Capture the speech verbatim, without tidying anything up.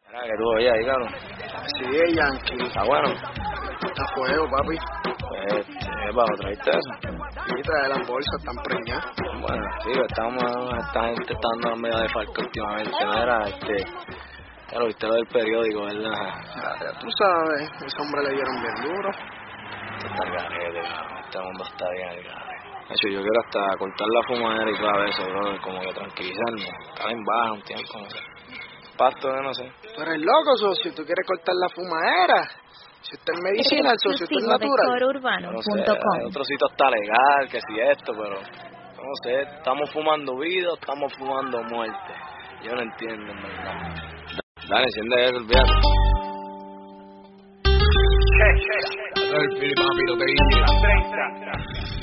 Mira, que tú oyes ahí, cabrón. Sí, es Yankee. Está bueno. Está fuego, papi. Pues, ¿qué pasó? ¿Trajiste eso? Sí, trae las bolsas, están preñadas. Bueno, sí, estamos, esta gente está dando medio de falco últimamente. Mira, este, ya lo viste lo del periódico, ¿verdad? Ya, ya tú sabes, ese hombre le dieron bien duro. Está el garete, cabrón. Este mundo está bien el garete. De hecho, yo quiero hasta cortar la fumadera y todo eso, bro, como que tranquilizarme. Estar en baja un tiempo, no sé. Pasto, no sé. Tú eres loco, socio, tú quieres cortar la fumadera. Si usted es medicinal, socio, usted es natural. No sé, el otro sitio está legal, que si esto, pero no sé, estamos fumando vida o estamos fumando muerte. Yo no entiendo, en verdad. Dale, enciende eso, olvídate. El Fili, papi, lo que dice.